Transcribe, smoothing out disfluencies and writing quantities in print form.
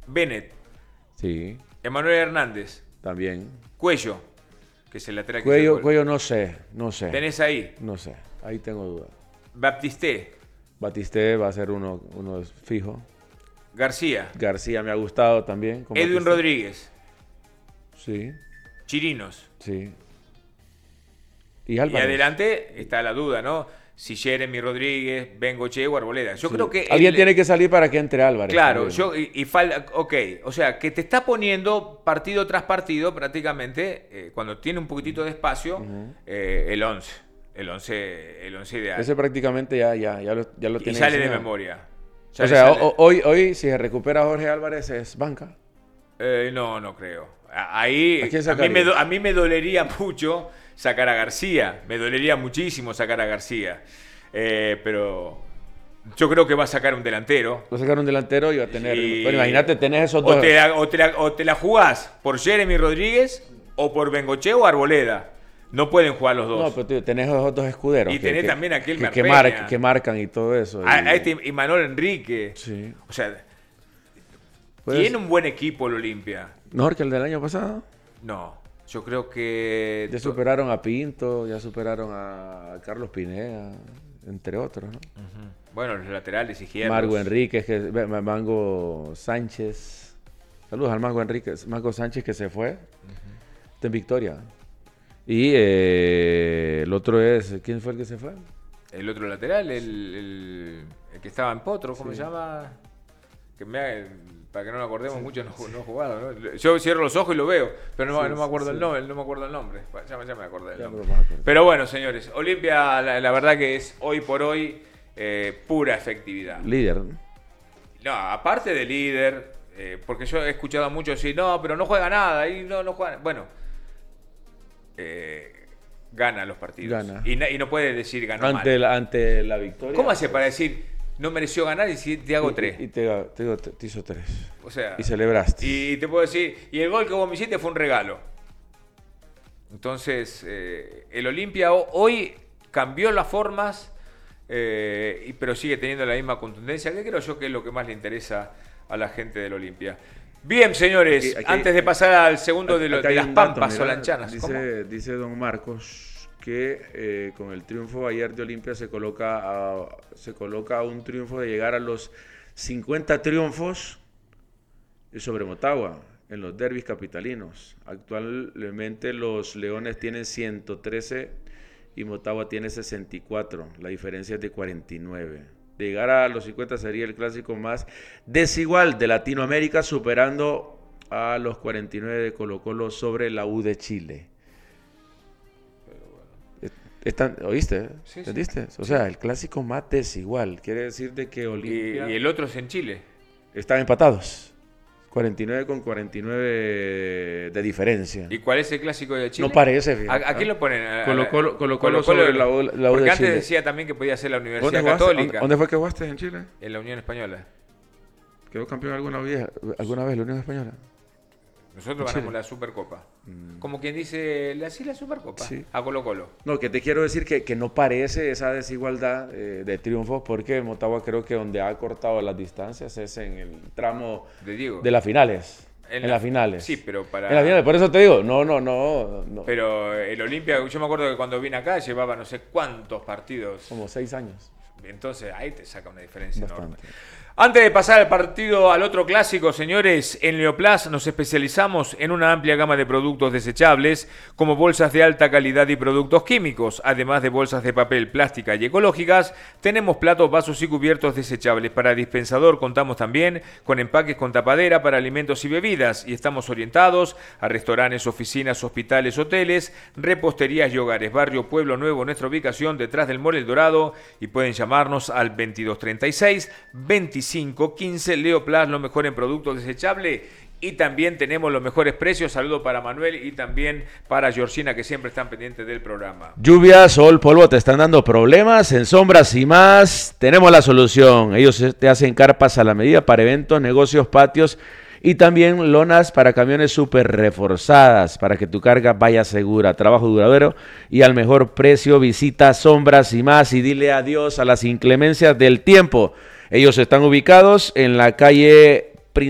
Bennett. Sí. Emanuel Hernández. También. Cuello, que es el lateral que hizo el gol. Cuello no sé. ¿Tenés ahí? No sé, ahí tengo duda. Baptisté. Batiste va a ser uno fijo. García me ha gustado también. Edwin Batiste. Rodríguez. Sí, Chirinos. sí. Y Álvarez. adelante está la duda, ¿no? Si Jeremy Rodríguez, Bengoche o Arboleda. Yo creo que... Alguien tiene que salir para que entre Álvarez. Claro, falta... Ok, o sea, que te está poniendo partido tras partido prácticamente, cuando tiene un poquitito de espacio, el 11. El 11 ideal. Ese prácticamente ya lo tiene. Y sale de enseñado. memoria. O sea, hoy si se recupera Jorge Álvarez es banca. No creo. Ahí a mí me dolería mucho sacar a García. Me dolería muchísimo sacar a García. Pero yo creo que va a sacar un delantero. Va a sacar un delantero y va a tener... Sí. Bueno, imagínate, tenés esos dos. O te la jugás por Jeremy Rodríguez o por Bengoche o Arboleda. No pueden jugar los dos. No, pero tío, tenés esos dos escuderos. Y tenés también a Kelmer que marcan y todo eso. Y Manuel Enrique. Sí. O sea, tiene un buen equipo el Olimpia. ¿Mejor que el del año pasado? No, yo creo que... Ya superaron a Pinto, ya superaron a Carlos Pineda, entre otros, ¿no? Bueno, los laterales izquierdos. Margo Enríquez, Mango Sánchez. Saludos al Mango Sánchez que se fue. Está en Victoria. Y el otro es... ¿Quién fue el que se fue? El otro lateral, el que estaba en Potro, ¿cómo se llama? Para que no nos acordemos mucho, no jugado, ¿no? Yo cierro los ojos y lo veo, pero no me acuerdo el nombre, no me acuerdo el nombre. Ya me acordé del nombre. Pero bueno, señores, Olimpia, la verdad que es hoy por hoy pura efectividad. Líder. No, aparte de líder, porque yo he escuchado mucho decir, no, pero no juega nada, y no juega. Bueno, gana los partidos. Gana. Y no puede decir ganó ante la victoria. ¿Cómo hace para decir no mereció ganar y si te hago 3? Y te hizo 3. O sea, y celebraste. Y te puedo decir, y el gol que vos me hiciste fue un regalo. Entonces, el Olimpia hoy cambió las formas, pero sigue teniendo la misma contundencia, que creo yo que es lo que más le interesa a la gente del Olimpia. Bien, señores, antes de pasar al segundo de las Pampas solanchanas. Dice don Marcos que con el triunfo ayer de Olimpia se coloca a un triunfo de llegar a los 50 triunfos sobre Motagua en los derbis capitalinos. Actualmente los Leones tienen 113 y Motagua tiene 64. La diferencia es de 49. De llegar a los 50 sería el clásico más desigual de Latinoamérica, superando a los 49 de Colo-Colo sobre la U de Chile. ¿Oíste? Sí, ¿Entendiste? O sea, el clásico más desigual. Quiere decir de que Olimpia... Y el otro es en Chile. Están empatados. 49 con 49 de diferencia. ¿Y cuál es el clásico de Chile? No parece, fíjate. ¿A quién lo ponen? Colo-Colo sobre la U de Chile. Porque antes decía también que podía ser la Universidad Católica. ¿Dónde fue que jugaste en Chile? En la Unión Española. ¿Quedó campeón alguna vez la Unión Española? Nosotros ganamos la Supercopa. Como quien dice, la Supercopa. Sí. A Colo-Colo. No, que te quiero decir que no parece esa desigualdad de triunfos, porque Motagua creo que donde ha cortado las distancias es en el tramo de las finales. En las finales. Sí, pero para... En las finales, por eso te digo, no. Pero el Olimpia, yo me acuerdo que cuando vine acá llevaba no sé cuántos partidos. Como 6 años. Entonces ahí te saca una diferencia Bastante. enorme. Antes de pasar al otro clásico, señores, en Leoplast nos especializamos en una amplia gama de productos desechables, como bolsas de alta calidad y productos químicos. Además de bolsas de papel, plástica y ecológicas, tenemos platos, vasos y cubiertos desechables. Para dispensador contamos también con empaques con tapadera para alimentos y bebidas, y estamos orientados a restaurantes, oficinas, hospitales, hoteles, reposterías y hogares. Barrio Pueblo Nuevo, nuestra ubicación detrás del Mall El Dorado, y pueden llamarnos al 2236 2515. Leoplast, lo mejor en productos desechables, y también tenemos los mejores precios. Saludo para Manuel y también para Georgina, que siempre están pendientes del programa. Lluvia, sol, polvo, ¿te están dando problemas? En Sombras y Más tenemos la solución. Ellos te hacen carpas a la medida para eventos, negocios, patios, y también lonas para camiones súper reforzadas para que tu carga vaya segura. Trabajo duradero y al mejor precio. Visita Sombras y Más y dile adiós a las inclemencias del tiempo. Ellos están ubicados en la calle